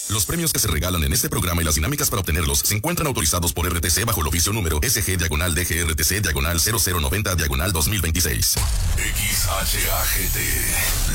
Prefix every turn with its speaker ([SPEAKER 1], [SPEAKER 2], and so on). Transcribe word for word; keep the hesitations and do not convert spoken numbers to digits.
[SPEAKER 1] Los premios que se regalan en este programa y las dinámicas para obtenerlos se encuentran autorizados por R T C bajo el oficio número S G diagonal D G R T C diagonal cero cero noventa diagonal dos mil veintiséis.
[SPEAKER 2] X H A G T